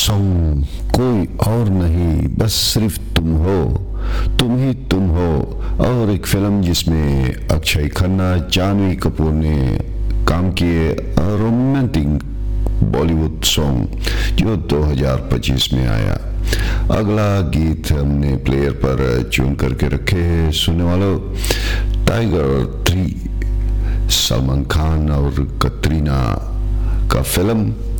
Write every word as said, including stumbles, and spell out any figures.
Song कोई और नहीं बस सिर्फ तुम हो, तुम ही तुम हो। और एक फिल्म जिसमें अक्षय खन्ना, जानवी कपूर ने काम किए, रोमांटिक बॉलीवुड सॉन्ग जो दो हज़ार पच्चीस में आया। अगला गीत हमने प्लेयर पर चुन करके रखे हैं। सुनने वालों, टाइगर थ्री, सलमान खान और कटरीना का फिल्म